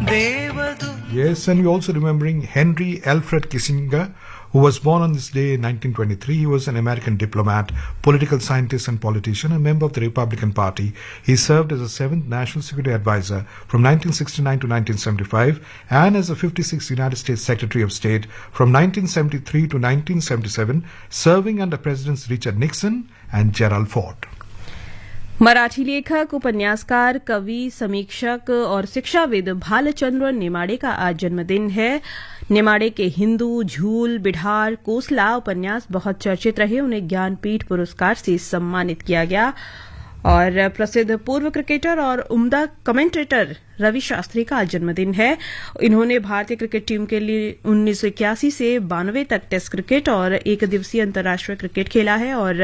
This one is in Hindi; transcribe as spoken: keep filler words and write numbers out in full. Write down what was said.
Yes, and we're also remembering Henry Alfred Kissinger, who was born on this day in nineteen twenty-three. He was an American diplomat, political scientist and politician, a member of the Republican Party. He served as a seventh National Security Advisor from nineteen sixty-nine to nineteen seventy-five and as a fifty-sixth United States Secretary of State from nineteen seventy-three to nineteen seventy-seven, serving under Presidents Richard Nixon and Gerald Ford. Marathi लेखक, उपन्यासकार, कवि, समीक्षक और शिक्षाविद भालचंद्र नेमाड़े का आज जन्मदिन है। नेमाड़े के हिंदू, झूल, बिढ़ार, कोसला उपन्यास बहुत चर्चित रहे। उन्हें ज्ञानपीठ पुरस्कार से सम्मानित किया गया। और प्रसिद्ध पूर्व क्रिकेटर और उम्दा कमेंटेटर रवि शास्त्री का आज जन्मदिन है। इन्होंने भारतीय क्रिकेट टीम के लिए उन्नीस सौ इक्यासी से बानवे तक टेस्ट क्रिकेट और एक दिवसीय अंतर्राष्ट्रीय क्रिकेट खेला है और